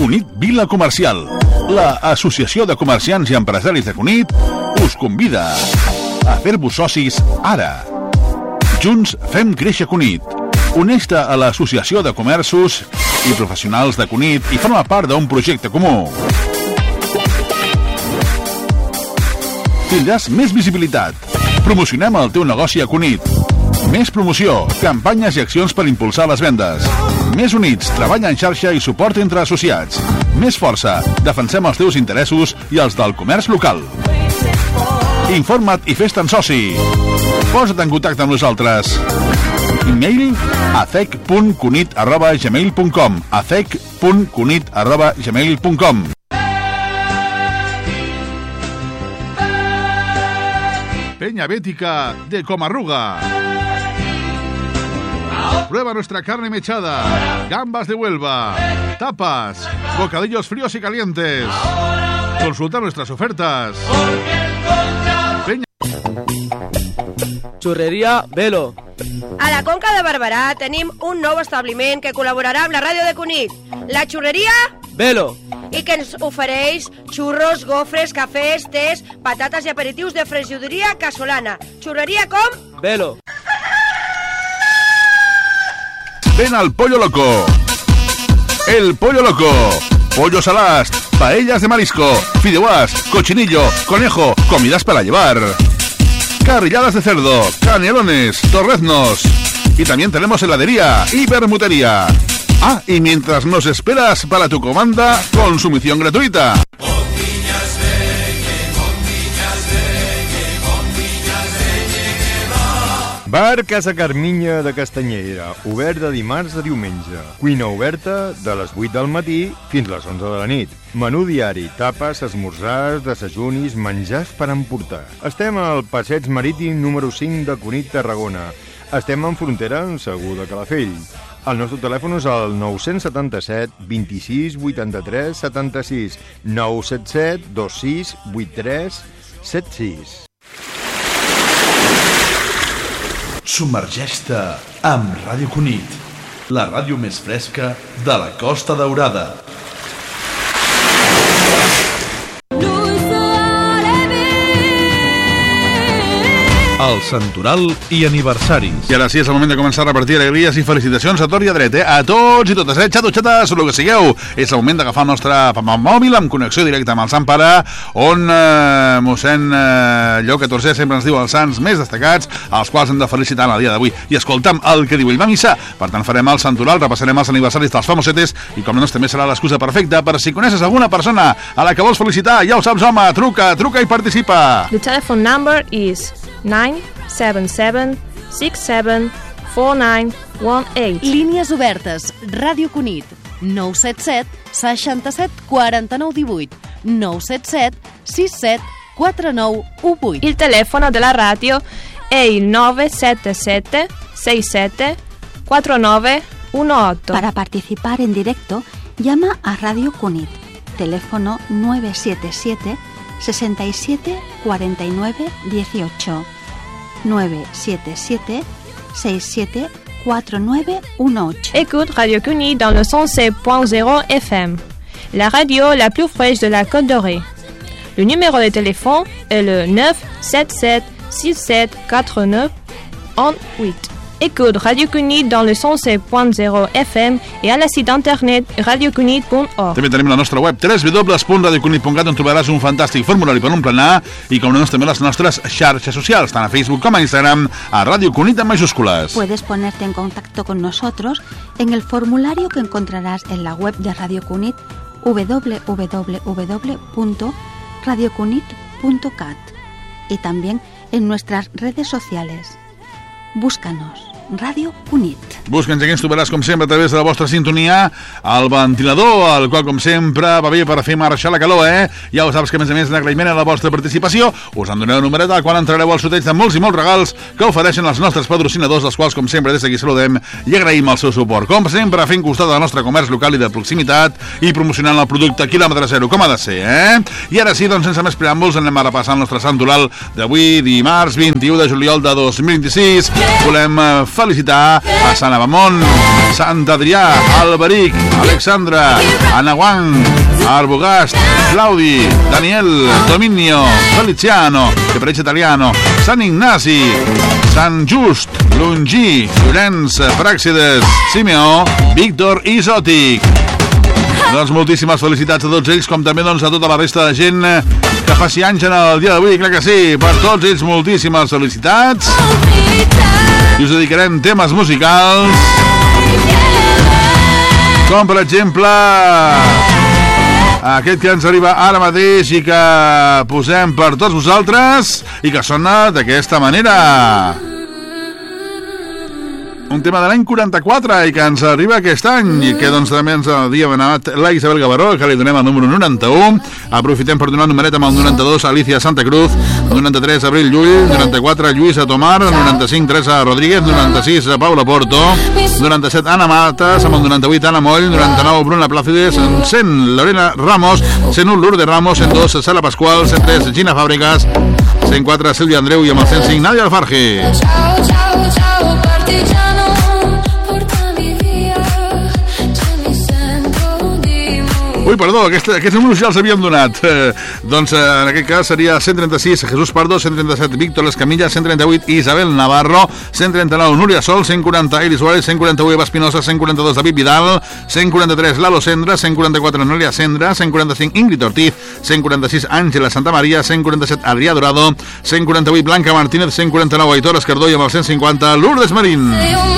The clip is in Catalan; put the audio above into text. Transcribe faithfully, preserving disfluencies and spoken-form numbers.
Cunit Vila Comercial. La Associació de Comerciants i Empresaris de Cunit us convida a fer-vos socis ara. Junts fem créixer Cunit. Uneix-te a l'Associació de Comerços i Professionals de Cunit i forma part d'un projecte comú. Tindràs més visibilitat. Promocionem el teu negoci a Cunit. Més promoció, campanyes i accions per impulsar les vendes. Més units, treball en xarxa i suport entre associats. Més força, defensem els teus interessos i els del comerç local. Informa't i fes-te'n soci. Posa't en contacte amb nosaltres. E-mail acec punt cunit arroba gmail punt com acec punt cunit arroba gmail punt com. Peña Bética de Comarruga. Prueba nuestra carne mechada, gambas de Huelva, tapas, bocadillos fríos y calientes. Consulta nuestras ofertas. Peña... Xurreria Velo. A la Conca de Barberà tenim un nou establiment que col·laborarà amb la ràdio de Cunit, la Xurreria Velo, i que ens ofereix xurros, gofres, cafès, tés, patates i aperitius de fregidoria casolana. Xurreria com? Velo. Ven al Pollo Loco. El Pollo Loco. Pollos al ast, paellas de marisco, fideuás, cochinillo, conejo, comidas para llevar. Carrilladas de cerdo, canelones, torreznos. Y también tenemos heladería y bermutería. Ah, y mientras nos esperas para tu comanda, consumición gratuita. Bar Casa Carminya de Castanyera, obert de dimarts a diumenge. Cuina oberta de les vuit del matí fins les onze de la nit. Menú diari, tapes, esmorzars, desayunis, menjars per emportar. Estem al passeig marítim número cinc de Cunit, Tarragona. Estem en frontera amb Segur de Calafell. El nostre telèfon és el nou set set, vint-i-sis, vuitanta-tres, setanta-sis, nou set set, dos sis, vuit tres, set sis. Submergeix-te amb Ràdio Cunit, la ràdio més fresca de la Costa Daurada. El Santoral i aniversaris. I ara sí, és el moment de començar a repartir alegries i felicitacions a tort i a dret, eh? A tots i totes, eh? Xato, xates, el que sigueu. És el moment d'agafar el nostre mòbil amb connexió directa amb el Sant Pare, on eh, mossèn eh, Lleó catorzè sempre ens diu els sants més destacats, als quals hem de felicitar en el dia d'avui. I escoltam el que diu ell va a missa. Per tant, farem el Santoral, repassarem els aniversaris dels famosetes i, com no, també serà l'excusa perfecta per si coneixes alguna persona a la que vols felicitar. Ja ho saps, home, truca, truca i participa. The telephone number is nine seven seven six seven four nine one eight. Línies obertes. Ràdio Cunit. nou set set, seixanta-set, quaranta-nou, divuit. nou set set, sis set, quatre nou, u vuit. Il telefono della radio è il nove sette sette sei sette quattro nove uno otto. Para participar en directo, llama a Radio Cunit. Teléfono nueve siete siete, sesenta y siete, cuarenta y nueve, dieciocho. nueve siete siete, seis siete, cuatro nueve uno ocho. Écoute Radio Cunit dans le cent sept point zéro F M, la radio la plus fraîche de la Côte d'Orée. Le numéro de téléphone est le neuf sept sept six sept quatre neuf un huit. Écoute Radio Cunit dans le cent sept point zéro F M et à la site internet radio cunit punt org. També tenim la nostra web w w w punt radio cunit punt cat, on trobaràs un fantàstic formulari per emplenar i, com no, també les nostres xarxes socials, tant a Facebook com a Instagram, a Radio Cunit en mayúscules. Puedes ponerte en contacto con nosotros en el formulario que encontrarás en la web de Radio Cunit, w w w punto radio cunit punto cat, y también en nuestras redes sociales. Búscanos, Radio Cunit. Busca'ns i aquí ens trobaràs, com sempre, a través de la vostra sintonia, el ventilador, el qual, com sempre, va bé per fer marxar la calor, eh? Ja ho saps que, a més a més, d'agraïment a la vostra participació, us en donareu un numeret al qual entrareu al sorteig de molts i molts regals que ofereixen els nostres patrocinadors, els quals, com sempre, des d'aquí saludem i agraïm el seu suport. Com sempre, fent costat del nostre comerç local i de proximitat i promocionant el producte quilòmetre zero, com ha de ser, eh? I ara sí, doncs, sense més preàmbuls, anem a repassar el nostre santoral d'avui, dimarts, vint-i-u de juliol de dos mil vint-i-sis. Volem felicitar a Sant Abamont, Sant Adrià, Alberic, Alexandra, Anaguang, Arbogast, Claudi, Daniel, Dominio, Feliciano, que pareix italiano, Sant Ignasi, Sant Just, Longí, Llorenç, Pràxides, Simeó, Víctor i Zòtic. Doncs moltíssimes felicitats a tots ells, com també doncs, a tota la resta de gent que faci anys en el dia d'avui, clar que sí, per tots ells moltíssimes felicitats. I us dedicarem temes musicals, com per exemple aquest que ens arriba ara mateix i que posem per tots vosaltres i que sona d'aquesta manera. Un tema de l'any quaranta-quatre i que ens arriba aquest any i que doncs també ens havia demanat la Isabel Gavarró, que li donem el número noranta-u. Aprofitem per donar un numeret amb el noranta-dos a Alicia Santa Cruz, noranta-tres Abril Llull, noranta-quatre Lluïsa Tomar, noranta-cinc Teresa Rodríguez, noranta-sis Paula Porto, noranta-set Anna Matas, amb el noranta-vuit Anna Moll, noranta-nou Bruna Plàcides, cent Lorena Ramos, cent u Lourdes Ramos, cent dos Sala Pasqual, cent tres Gina Fàbregas, cent quatre Sílvia Andreu i amb el cent cinc Nadia Alfarji. Ui, perdó, aquest, aquests números ja els havíem donat. Eh, doncs eh, en aquest cas seria cent trenta-sis Jesús Pardo, cent trenta-set Víctor Escamilla, cent trenta-vuit Isabel Navarro, cent trenta-nou Núria Sol, cent quaranta Eli Suárez, cent quaranta-u Eva Espinosa, cent quaranta-dos David Vidal, cent quaranta-tres Lalo Sendra, cent quaranta-quatre Noelia Sendra, cent quaranta-cinc Ingrid Ortiz, cent quaranta-sis Àngela Santamaria, cent quaranta-set Adrià Dorado, cent quaranta-vuit Blanca Martínez, cent quaranta-nou Aitor Escardó i amb el cent cinquanta Lourdes Marín.